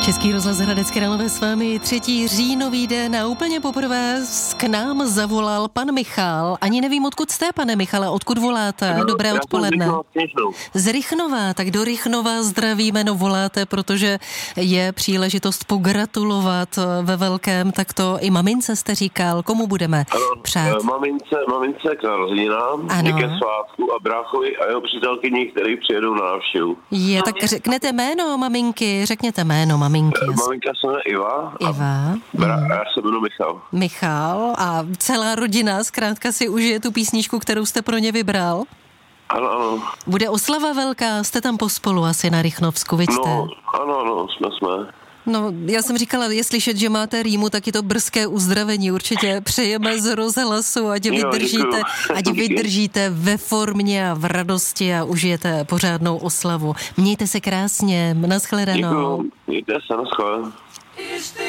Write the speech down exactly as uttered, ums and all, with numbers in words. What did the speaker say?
Český rozhlas Hradecké Králové s vámi, třetí říjnový den a úplně poprvé k nám zavolal pan Michal. Ani nevím, odkud jste, pane Michale, odkud voláte? No, Dobré odpoledne. Z Rychnova, tak do Rychnova zdravíme, no voláte, protože je příležitost pogratulovat ve velkém, tak to i mamince jste říkal, komu budeme ano, přát? Mamince, mamince k narozeninám, ke svátku a bráchovi a jeho přítelkyni, který přijedou na návštěvu. Je, tak řeknete jméno maminky, řekněte jméno maminky. Maminka se jmenuje Iva. Iva. Bra- mm. Já se jmenuji Michal. Michal a celá rodina zkrátka si užije tu písničku, kterou jste pro ně vybral? Ano, ano. Bude oslava velká, jste tam pospolu asi na Rychnovsku, vidíte? No, ano, ano, jsme, jsme. No, já jsem říkala, je slyšet, že máte rýmu, tak je to brzké uzdravení. Určitě přejeme z rozhlasu, ať vydržíte, ať vydržíte ve formě a v radosti a užijete pořádnou oslavu. Mějte se krásně, nashledanou. Děkuju, mějte se, nashledanou.